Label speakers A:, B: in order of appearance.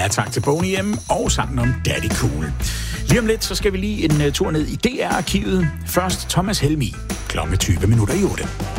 A: tak til Boney M. og sangen om Daddy Cool. Lige om lidt, så skal vi lige en tur ned i DR-arkivet. Først Thomas Helmig, klokken 20 minutter i 8.